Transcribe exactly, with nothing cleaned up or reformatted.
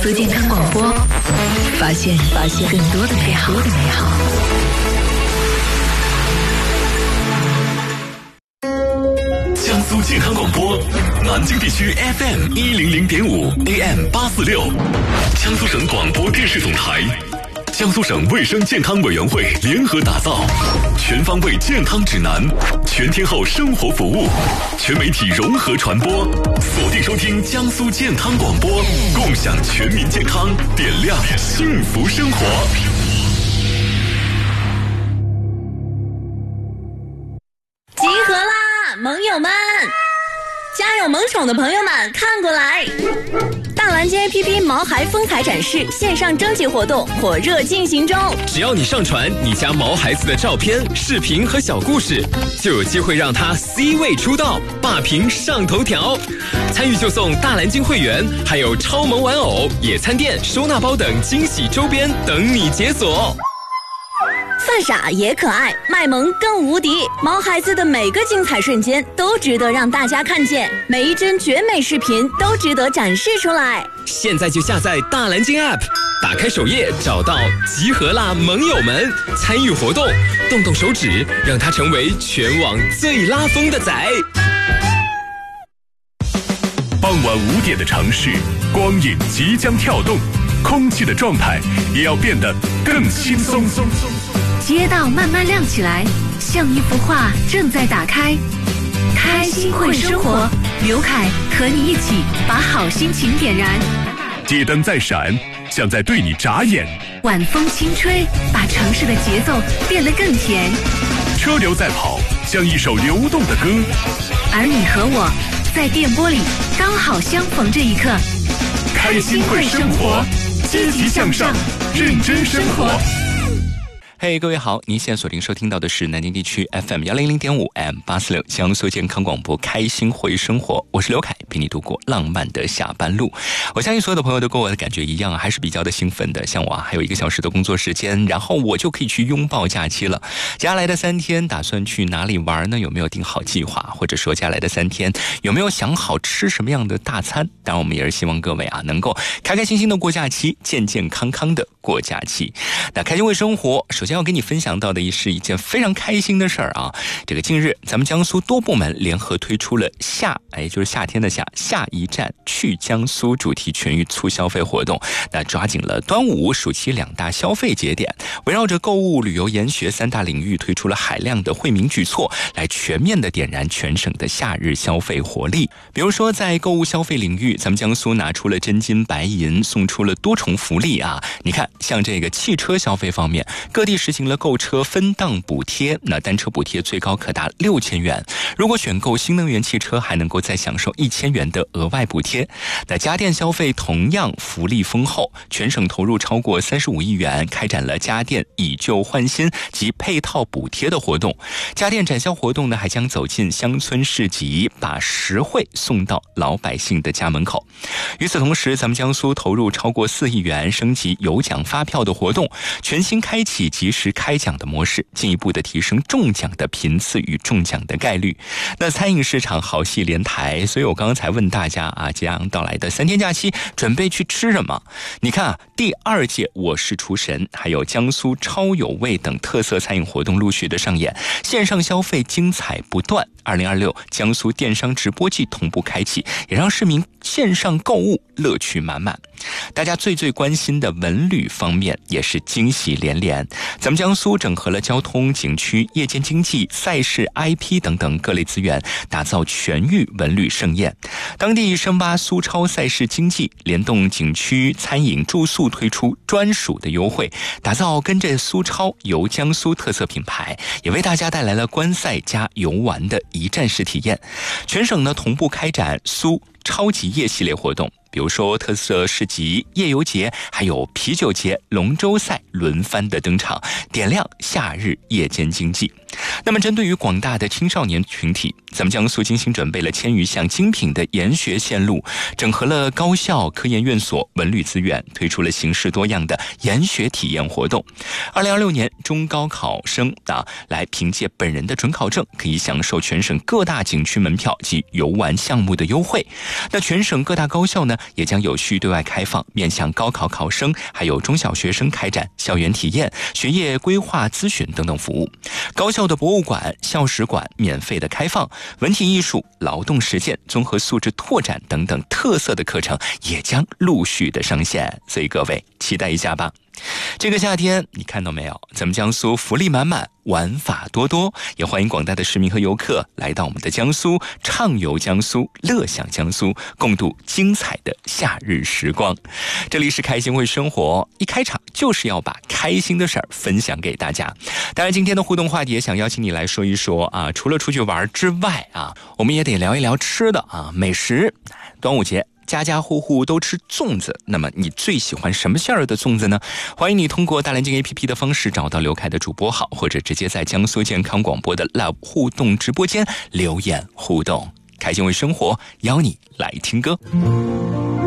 苏健康广播，发现发现更多的美好。 江苏健康广播，南京地区 F M 一零零点五 A M 八四六，江苏省广播电视总台。江苏省卫生健康委员会联合打造全方位健康指南，全天候生活服务，全媒体融合传播，锁定收听江苏健康广播，共享全民健康，点亮幸福生活。 集合啦，盟友们！家有萌宠的朋友们看过来！大蓝鲸 A P P 毛孩分海展示线上征集活动火热进行中， 只要你上传你家毛孩子的照片、视频和小故事，就有机会让他 C 位出道，霸屏上头条。参与就送大蓝鲸会员，还有超萌玩偶、野餐垫、收纳包等惊喜周边等你解锁。 犯傻也可爱，卖萌更无敌。毛孩子的每个精彩瞬间都值得让大家看见，每一帧绝美视频都值得展示出来。 现在就下载大蓝鲸 App， 打开首页找到集合啦盟友们，参与活动，动动手指，让它成为全网最拉风的仔。 傍晚五点的城市，光影即将跳动，空气的状态也要变得更轻松。 街道慢慢亮起来，像一幅画正在打开。开心会生活，刘凯和你一起把好心情点燃。 街灯在闪，像在对你眨眼。 晚风轻吹，把城市的节奏变得更甜。 车流在跑，像一首流动的歌。 而你和我在电波里刚好相逢这一刻。 开心会生活，积极向上，认真生活。 嘿、hey, 各位好，您现在锁定收听到的是南京地区 F M 一零零点五 M 八四六江苏健康广播，开心会生活，我是刘凯，陪你度过浪漫的下班路。我相信所有的朋友都跟我的感觉一样，还是比较的兴奋的。像我还有一个小时的工作时间，然后我就可以去拥抱假期了。接下来的三天打算去哪里玩呢？有没有定好计划？或者说接下来的三天有没有想好吃什么样的大餐？当然我们也是希望各位啊能够开开心心的过假期，健健康康的过假期。那开心会生活，首先要跟你分享到的是一件非常开心的事儿啊！这个近日，咱们江苏多部门联合推出了夏，哎，就是夏天的夏，下一站去江苏主题全域促消费活动。那抓紧了端午、暑期两大消费节点，围绕着购物、旅游、研学三大领域，推出了海量的惠民举措，来全面的点燃全省的夏日消费活力。比如说，在购物消费领域，咱们江苏拿出了真金白银，送出了多重福利啊！你看，像这个汽车消费方面，各地实行了购车分档补贴，那单车补贴最高可达六千元。如果选购新能源汽车，还能够再享受一千元的额外补贴。那家电消费同样福利丰厚，全省投入超过三十五亿元，开展了家电以旧换新及配套补贴的活动。家电展销活动呢，还将走进乡村市集，把实惠送到老百姓的家门口。与此同时，咱们江苏投入超过四亿元，升级有奖发票的活动，全新开启及时开奖的模式，进一步的提升中奖的频次与中奖的概率。那餐饮市场好戏连台，所以我刚刚才问大家啊，即将到来的三天假期准备去吃什么？你看啊，第二届我是厨神，还有江苏超有味等特色餐饮活动陆续的上演，线上消费精彩不断。二零二六江苏电商直播季同步开启，也让市民线上购物乐趣满满。大家最最关心的文旅方面也是惊喜连连。咱们江苏整合了交通、景区、夜间经济、赛事、I P 等等各类资源，打造全域文旅盛宴。当地深挖苏超赛事经济，联动景区、餐饮、住宿，推出专属的优惠，打造跟着苏超游江苏特色品牌，也为大家带来了观赛加游玩的一站式体验。全省呢同步开展苏超级夜系列活动，比如说特色市集、夜游节，还有啤酒节、龙舟赛轮番的登场，点亮夏日夜间经济。那么针对于广大的青少年群体，咱们江苏精心准备了千余项精品的研学线路，整合了高校、科研院所、文旅资源，推出了形式多样的研学体验活动。二零二六年中高考生啊，来凭借本人的准考证，可以享受全省各大景区门票及游玩项目的优惠。那全省各大高校呢， 也将有序对外开放，面向高考考生还有中小学生开展校园体验、学业规划咨询等等服务。高校的博物馆、校史馆免费的开放，文体艺术、劳动实践、综合素质拓展等等特色的课程也将陆续的上线，所以各位期待一下吧。这个夏天你看到没有，咱们江苏福利满满，玩法多多，也欢迎广大的市民和游客来到我们的江苏，畅游江苏，乐享江苏，共度精彩的夏日时光。这里是开心会生活，一开场就是要把开心的事儿分享给大家。当然今天的互动话题也想邀请你来说一说啊，除了出去玩之外啊，我们也得聊一聊吃的啊，美食。端午节家家户户都吃粽子，那么你最喜欢什么馅儿的粽子呢？欢迎你通过大蓝鲸 A P P 的方式找到刘凯的主播号，或者直接在江苏健康广播的 Live 互动直播间留言互动。开心为生活，邀你来听歌。